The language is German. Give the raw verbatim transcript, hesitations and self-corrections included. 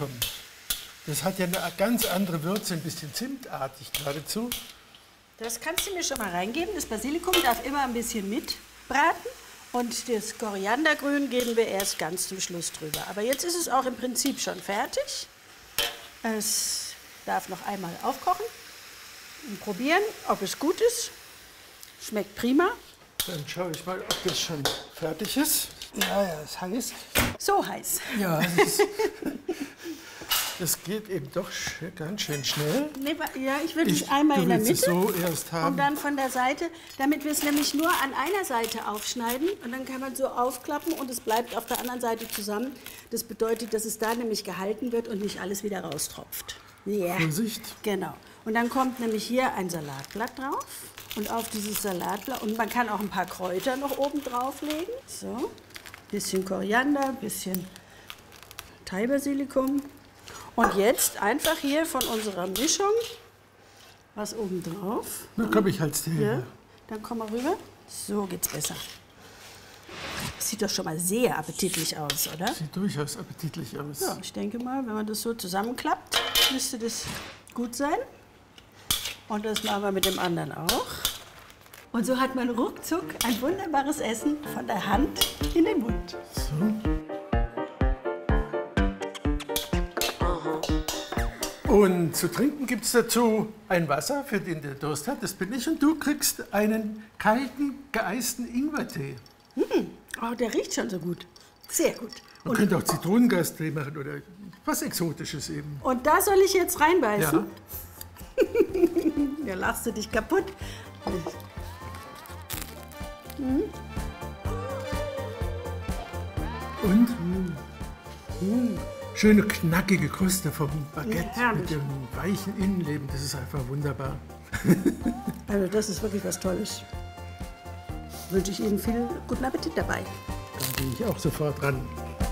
Das hat ja eine ganz andere Würze, ein bisschen zimtartig geradezu. Das kannst du mir schon mal reingeben. Das Basilikum darf immer ein bisschen mitbraten. Und das Koriandergrün geben wir erst ganz zum Schluss drüber. Aber jetzt ist es auch im Prinzip schon fertig. Es darf noch einmal aufkochen und probieren, ob es gut ist. Schmeckt prima. Dann schaue ich mal, ob das schon fertig ist. Ja, ja, es ist heiß. So heiß. Ja, das, ist, das geht eben doch ganz schön schnell. Nee, ja, ich würde es Ich- einmal du in der willst Mitte es so erst haben. und dann von der Seite, damit wir es nämlich nur an einer Seite aufschneiden und dann kann man so aufklappen und es bleibt auf der anderen Seite zusammen. Das bedeutet, dass es da nämlich gehalten wird und nicht alles wieder raustropft. Ja. Vorsicht. Genau. Und dann kommt nämlich hier ein Salatblatt drauf und auf dieses Salatblatt und man kann auch ein paar Kräuter noch oben drauflegen. So, bisschen Koriander, bisschen Thai-Basilikum. Und jetzt einfach hier von unserer Mischung was oben drauf. Dann komme ich als der. Ja, dann komm mal rüber. So geht's besser. Das sieht doch schon mal sehr appetitlich aus, oder? Sieht durchaus appetitlich aus. Ja, ich denke mal, wenn man das so zusammenklappt, müsste das gut sein. Und das machen wir mit dem anderen auch. Und so hat man ruckzuck ein wunderbares Essen von der Hand in den Mund. Und zu trinken gibt es dazu ein Wasser, für den der Durst hat. Das bin ich. Und du kriegst einen kalten, geeisten Ingwertee. Oh, der riecht schon so gut. Sehr gut. Man könnte auch Zitronengastee machen oder was Exotisches eben. Und da soll ich jetzt reinbeißen? Ja. Ja, lachst du dich kaputt. Und? Schöne knackige Kruste vom Baguette Ja, herrlich. mit dem weichen Innenleben. Das ist einfach wunderbar. Also das ist wirklich was Tolles. Wünsche ich Ihnen viel guten Appetit dabei. Da gehe ich auch sofort ran.